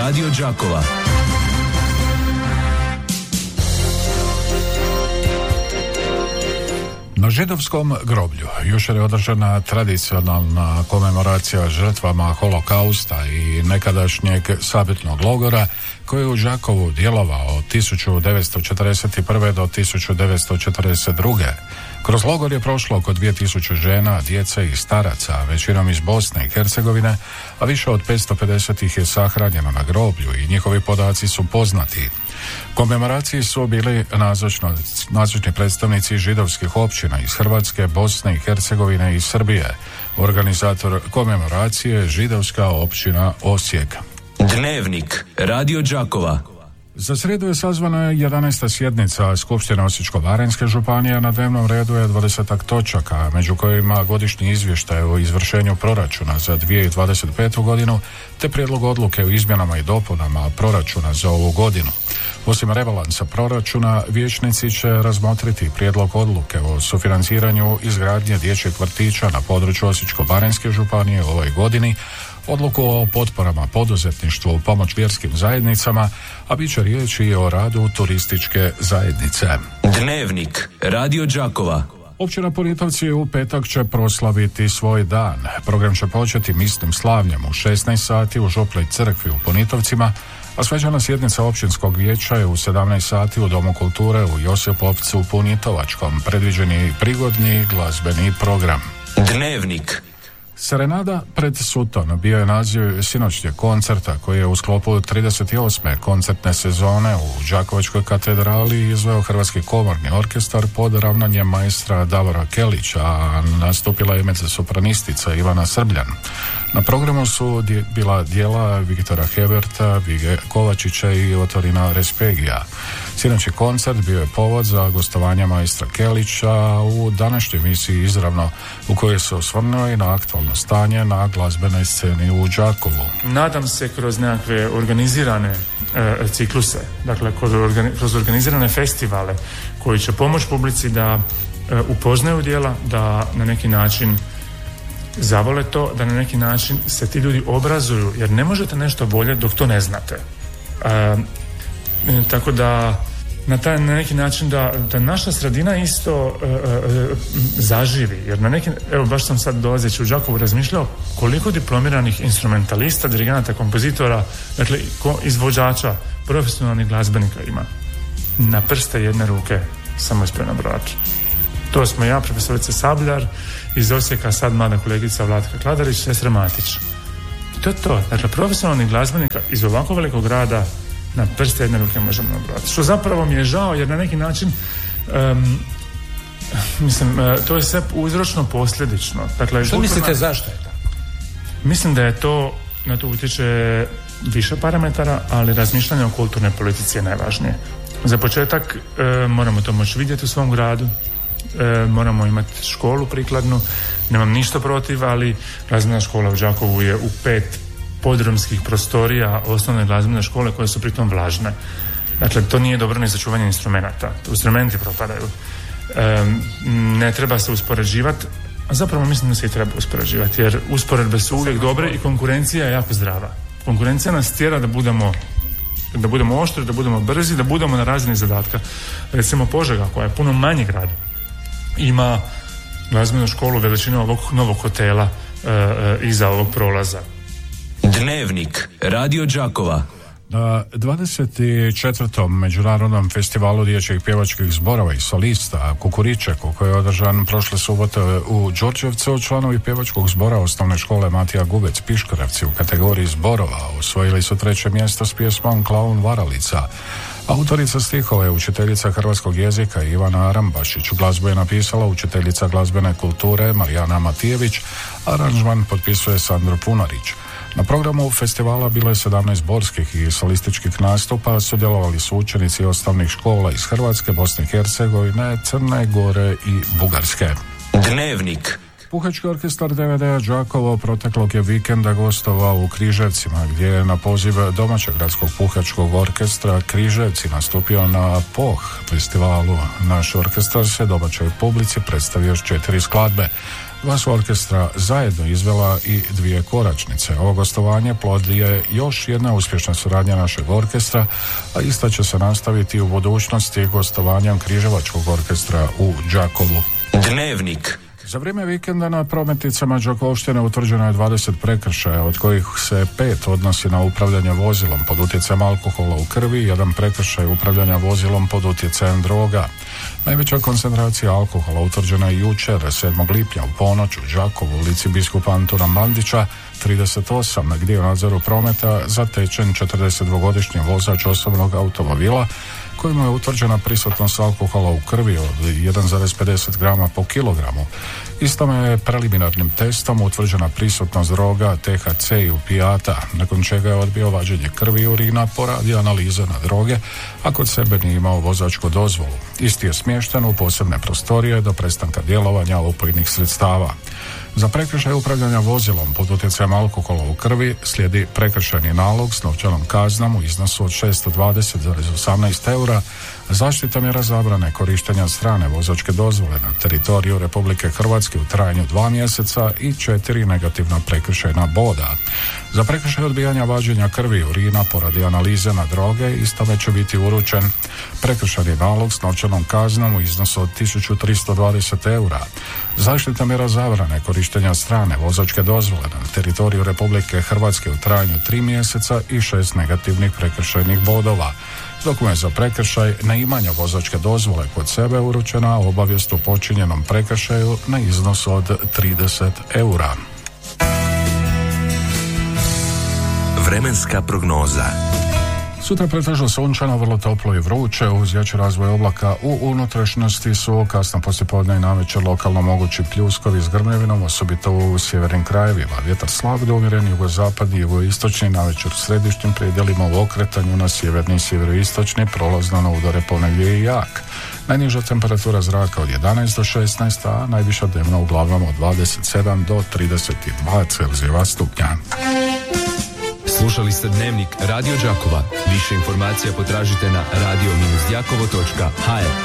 Radio Đakova. Na židovskom groblju jučer je održana tradicionalna komemoracija žrtvama holokausta i nekadašnjeg sabirnog logora koji je u Đakovu djelovao od 1941. do 1942. Kroz logor je prošlo oko 2000 žena, djece i staraca, većinom iz Bosne i Hercegovine, a više od 550 ih je sahranjeno na groblju i njihovi podaci su poznati. Komemoraciji su bili nazočni predstavnici židovskih općina iz Hrvatske, Bosne i Hercegovine i Srbije. Organizator komemoracije je židovska općina Osijek. Dnevnik Radio Đakova. Za srijedu je sazvana 11. sjednica Skupštine Osječko-baranjske županije. Na dnevnom redu je 20 točaka, među kojima godišnji izvještaj o izvršenju proračuna za 2025. godinu, te prijedlog odluke o izmjenama i dopunama proračuna za ovu godinu. Osim rebalansa proračuna, vijećnici će razmotriti prijedlog odluke o sufinanciranju izgradnje dječjeg vrtića na području Osječko-baranjske županije u ovoj godini, odluku o potporama poduzetništvu u pomoć vjerskim zajednicama, a bit će riječi i o radu turističke zajednice. Dnevnik Radio Đakova. Općina Ponitovci u petak će proslaviti svoj dan. Program će početi misnim slavljem u 16 sati u Župlej crkvi u Ponitovcima, a svečana sjednica općinskog vijeća je u 17 sati u Domu kulture u Josipovcu u Punitovačkom. Predviđen je i prigodni glazbeni program. Dnevnik. Serenada pred Suton bio je naziv sinoćnjeg koncerta koji je u sklopu 38. koncertne sezone u Đakovačkoj katedrali izveo Hrvatski komorni orkestar pod ravnanjem majstra Davora Kelića, a nastupila je mezzosopranistica Ivana Srbljan. Na programu su bila djela Viktora Heberta, Vige Kovačića i Otorina Respegija. Sinoćni koncert bio je povod za gostovanje majstra Kelića u današnjoj emisiji izravno, u kojoj se osvrnuo i na aktualno stanje na glazbenoj sceni u Đakovu. Nadam se kroz nekakve organizirane cikluse, dakle kroz organizirane festivale koji će pomoći publici da upoznaju djela, da na neki način zavole to, da na neki način se ti ljudi obrazuju, jer ne možete nešto voljeti dok to ne znate. Tako da na neki način da naša sredina isto zaživi, jer evo baš sam sad dolazeći u Đakovu razmišljao koliko diplomiranih instrumentalista, dirigenata, kompozitora, dakle izvođača, profesionalnih glazbenika ima. Na prste jedne ruke samo ispred nabrojati. To smo ja, profesorica Sabljar, iz Osijeka sad mlada kolegica Vlatka Kladarić, sestra Matić. To je to. Dakle, profesionalnih glazbenika iz ovako velikog grada na prste jedne ruke možemo nabrojati. Što zapravo mi je žao, jer na neki način to je sve uzročno posljedično. Dakle, što mislite zašto je to? Mislim da je to, na to utječe više parametara, ali razmišljanje o kulturnoj politici je najvažnije. Za početak moramo to moći vidjeti u svom gradu, moramo imati školu prikladnu, nemam ništa protiv, ali glazbena škola u Đakovu je u 5 podrumskih prostorija osnovne glazbene škole koje su pritom vlažne. Dakle, to nije dobro ni za čuvanje instrumenata. Instrumenti propadaju. Ne treba se uspoređivati, a zapravo mislim da se i treba uspoređivati, jer usporedbe su uvijek dobre i konkurencija je jako zdrava. Konkurencija nas tjera da budemo oštri, da budemo brzi, da budemo na razini zadatka. Recimo Požega, koja je puno manji grad, ima glazbenu školu veličine ovog novog hotela iza ovog prolaza. Dnevnik Radio Đakova. Na 24. Međunarodnom festivalu dječjih pjevačkih zborova i solista Kukuričeku, koji je održan prošle subote u Đurđevcu, članovi pjevačkog zbora osnovne škole Matija Gubec Piškorevci u kategoriji zborova osvojili su 3. mjesto s pjesmom Klaun Varalica. Autorica stihova je učiteljica hrvatskog jezika Ivana Arambašić. Glazbu je napisala učiteljica glazbene kulture Marijana Matijević, aranžman potpisuje Sandro Punarić. Na programu festivala bilo je 17 zborskih i solističkih nastupa, sudjelovali su učenici osnovnih škola iz Hrvatske, Bosne i Hercegovine, Crne Gore i Bugarske. Dnevnik. Puhački orkestar DVD-a Đakovo proteklog je vikenda gostovao u Križevcima, gdje je na poziv domaćeg gradskog puhačkog orkestra Križevci nastupio na POH festivalu. Naš orkestar se domaćoj publici predstavio s 4 skladbe. Dva su orkestra zajedno izvela i 2 koračnice. Ovo gostovanje plod je još jedna uspješna suradnja našeg orkestra, a ista će se nastaviti u budućnosti gostovanjem Križevačkog orkestra u Đakovu. Dnevnik. Za vrijeme vikenda na prometnicama Đakovštine utvrđeno je 20 prekršaja, od kojih se 5 odnosi na upravljanje vozilom pod utjecajem alkohola u krvi, 1 prekršaj upravljanja vozilom pod utjecajem droga. Najveća koncentracija alkohola utvrđena je jučer, 7. lipnja u ponoć u Đakovu, u ulici biskupa Antuna Mandića, 38, gdje je u nadzoru prometa zatečen 42-godišnji vozač osobnog automobila kojima je utvrđena prisutnost alkohola u krvi od 1,50 grama po kilogramu. Istome je preliminarnim testom utvrđena prisutnost droga THC i opijata, nakon čega je odbio vađenje krvi i urina po radi analize na droge, a kod sebe nije imao vozačku dozvolu. Isti je smješten u posebne prostorije do prestanka djelovanja opojnih sredstava. Za prekršaj upravljanja vozilom pod utjecajem alkohola u krvi slijedi prekršajni nalog s novčanom kaznom u iznosu od 620,18 eura, zaštita mjera zabrane korištenja strane vozačke dozvole na teritoriju Republike Hrvatske u trajanju 2 mjeseca i 4 negativna prekršajna boda. Za prekršaj odbijanja vađenja krvi i urina poradi analize na droge istome će biti uručen prekršajni nalog s novčanom kaznom u iznosu od 1320 eura. Zaštita mjera zabrane korištenja strane vozačke dozvole na teritoriju Republike Hrvatske u trajanju 3 mjeseca i 6 negativnih prekršajnih bodova. Dok mu je za prekršaj neimanja vozačke dozvole kod sebe uručena obavijest o počinjenom prekršaju na iznos od 30 eura. Vremenska prognoza. Sutra pretežno sunčano, vrlo toplo i vruće, uz jači razvoj oblaka u unutrašnjosti su kasno poslijepodne i navečer lokalno mogući pljuskovi s grmljavinom, osobito u sjevernim krajevima. Vjetar slab do umjeren jugozapadni i jugoistočni, navečer u središnjim predjelima u okretanju na sjeverni i sjeveroistočni, prolazno na udare ponegdje i jak. Najniža temperatura zraka od 11 do 16, a najviša dnevno uglavnom od 27 do 32 Celzijeva stupnja. Slušali ste Dnevnik Radio Đakova. Više informacija potražite na radio-đakovo.hr.